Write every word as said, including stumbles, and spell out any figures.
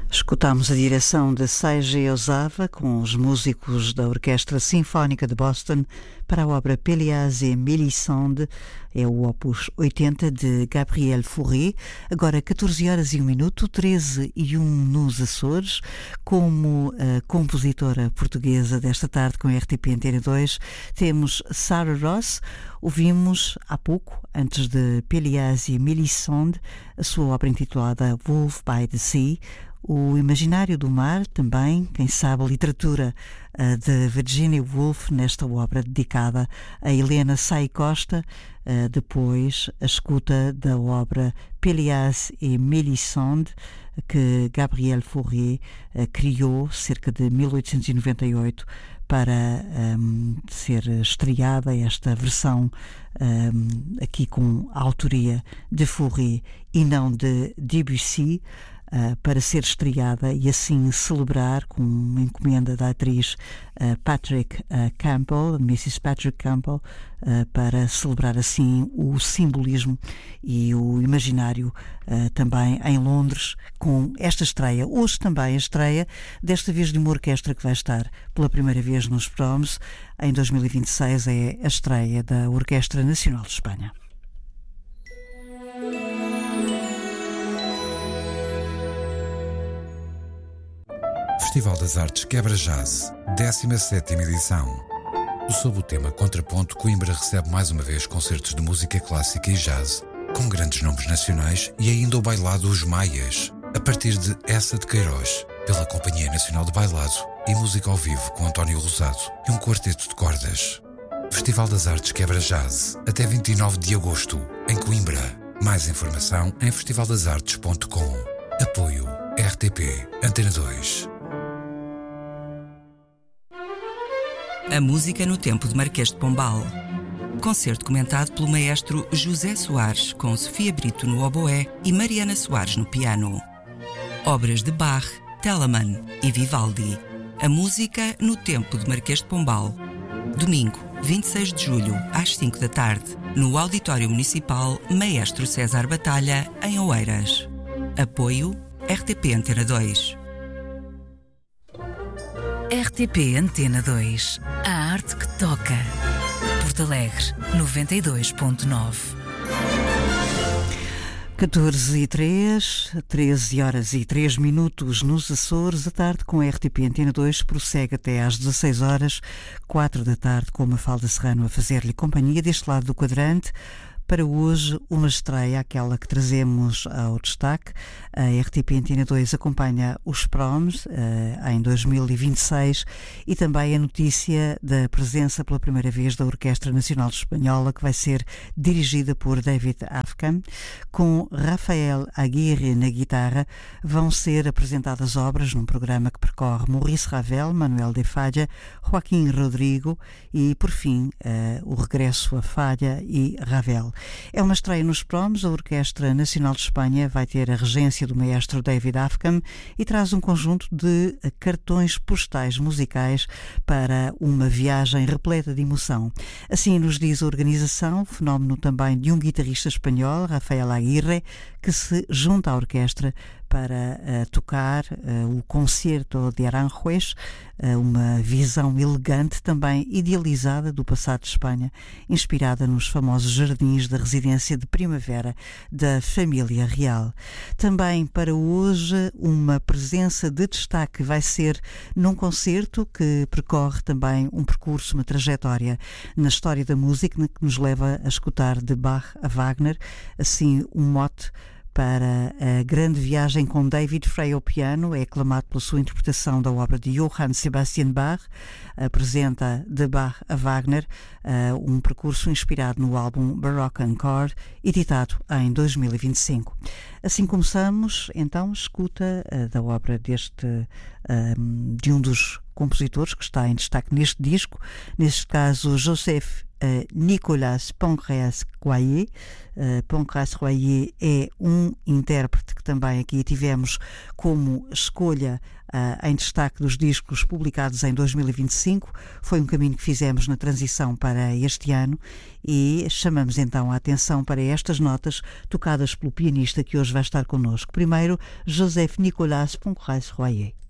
Escutámos a direção de Seiji Ozawa com os músicos da Orquestra Sinfónica de Boston para a obra Péléas et Mélisande, é o opus oitenta de Gabriel Fauré. Agora catorze horas e um minuto, treze e um nos Açores. Como a compositora portuguesa desta tarde com a R T P Antena dois, temos Sarah Ross. Ouvimos há pouco, antes de Péléas et Mélisande, a sua obra intitulada Wolf by the Sea. O Imaginário do Mar, também, quem sabe, a literatura uh, de Virginia Woolf, nesta obra dedicada a Helena Sai Costa. Uh, depois, a escuta da obra Péléas et Mélisande, que Gabriel Fauré uh, criou cerca de mil oitocentos e noventa e oito para um, ser estreada, esta versão um, aqui com a autoria de Fauré e não de Debussy. Uh, para ser estreada e assim celebrar com uma encomenda da atriz uh, Patrick uh, Campbell, missus Patrick Campbell, uh, para celebrar assim o simbolismo e o imaginário uh, também em Londres com esta estreia. Hoje também a estreia, desta vez de uma orquestra que vai estar pela primeira vez nos Proms. Em dois mil e vinte e seis é a estreia da Orquestra Nacional de Espanha. Festival das Artes Quebra Jazz, décima sétima edição. Sob o tema Contraponto, Coimbra recebe mais uma vez concertos de música clássica e jazz, com grandes nomes nacionais e ainda o bailado Os Maias, a partir de Essa de Queiroz, pela Companhia Nacional de Bailado, e música ao vivo com António Rosado e um quarteto de cordas. Festival das Artes Quebra Jazz, até vinte e nove de agosto, em Coimbra. Mais informação em festival das artes ponto com. Apoio R T P Antena dois. A música no tempo de Marquês de Pombal. Concerto comentado pelo maestro José Soares, com Sofia Brito no oboé e Mariana Soares no piano. Obras de Bach, Telemann e Vivaldi. A música no tempo de Marquês de Pombal. Domingo, vinte e seis de julho, às cinco da tarde, no Auditório Municipal Maestro César Batalha, em Oeiras. Apoio R T P Antena dois. R T P Antena dois. A arte que toca. Porto Alegre, noventa e dois ponto nove. catorze e três, treze horas e três minutos nos Açores. A tarde com a R T P Antena dois prossegue até às dezasseis horas, quatro da tarde, com a Mafalda Serrano a fazer-lhe companhia deste lado do quadrante. Para hoje, uma estreia, aquela que trazemos ao destaque. A R T P Antena dois acompanha os Proms uh, em dois mil e vinte e seis e também a notícia da presença pela primeira vez da Orquestra Nacional Espanhola, que vai ser dirigida por David Afkam. Com Rafael Aguirre na guitarra, vão ser apresentadas obras num programa que percorre Maurice Ravel, Manuel de Falla, Joaquim Rodrigo e, por fim, uh, o regresso a Falla e Ravel. É uma estreia nos Proms. A Orquestra Nacional de Espanha vai ter a regência do maestro David Afkam e traz um conjunto de cartões postais musicais para uma viagem repleta de emoção. Assim nos diz a organização, fenómeno também de um guitarrista espanhol, Rafael Aguirre, que se junta à orquestra para uh, tocar uh, o concerto de Aranjuez, uh, uma visão elegante, também idealizada do passado de Espanha, inspirada nos famosos jardins da residência de primavera da família real. Também para hoje, uma presença de destaque vai ser num concerto que percorre também um percurso, uma trajetória na história da música, que nos leva a escutar de Bach a Wagner, assim um mote para a grande viagem com David Frey ao piano. É aclamado pela sua interpretação da obra de Johann Sebastian Bach. Apresenta de Bach a Wagner uh, um percurso inspirado no álbum Baroque Encore, editado em dois mil e vinte e cinco. Assim começamos, então, escuta uh, da obra deste uh, de um dos compositores que está em destaque neste disco, neste caso Joseph uh, Nicolas Pancrace-Royer. Uh, Pancrace-Royer é um intérprete que também aqui tivemos como escolha uh, em destaque dos discos publicados em dois mil e vinte e cinco. Foi um caminho que fizemos na transição para este ano e chamamos então a atenção para estas notas tocadas pelo pianista que hoje vai estar connosco. Primeiro, Joseph Nicolas Pancrace-Royer.